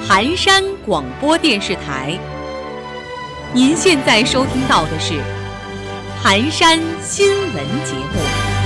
盘山广播电视台，您现在收听到的是盘山新闻节目。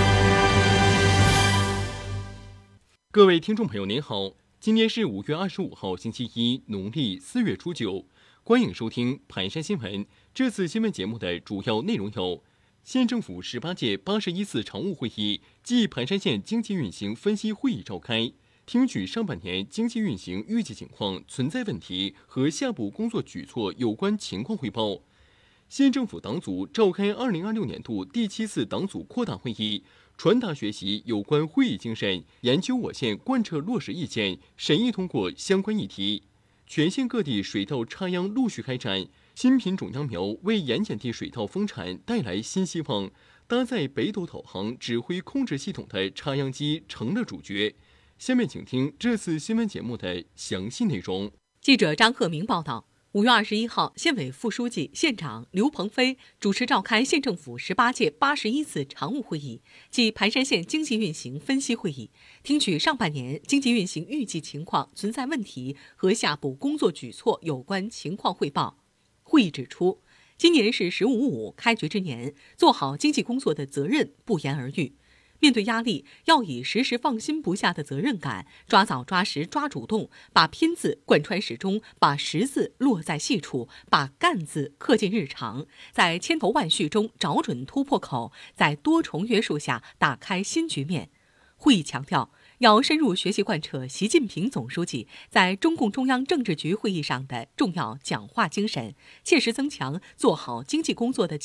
各位听众朋友您好，今天是5月25号星期一，农历4月初9，欢迎收听盘山新闻。这次新闻节目的主要内容有：县政府18届81次常务会议暨盘山县经济运行分析会议召开，听取上半年经济运行预计情况、存在问题和下步工作举措有关情况汇报。县政府党组召开2026年度第7次党组扩大会议，传达学习有关会议精神，研究我县贯彻落实意见，审议通过相关议题。全县各地水稻插秧陆续开展，新品种秧苗为盐碱地水稻丰产带来新希望。搭载北斗导航指挥控制系统的插秧机成了主角。下面请听这次新闻节目的详细内容。 记者张鹤明报道，5月21号，县委副书记、县长刘鹏飞主持召开县政府18届81次常务会议暨盘山县经济运行分析会议，听取上半年经济运行预计情况、存在问题和下步工作举措有关情况汇报。会议指出，今年是“15+5”开局之年，做好经济工作的责任不言而喻。面对压力，要以时时放心不下的责任感，抓早抓实抓主动，把拼字贯穿始终，把实字落在细处，把干字刻进日常，在千头万绪中找准突破口，在多重约束下打开新局面。会议强调，要深入学习贯彻习近平总书记在中共中央政治局会议上的重要讲话精神，切实增强做好经济工作的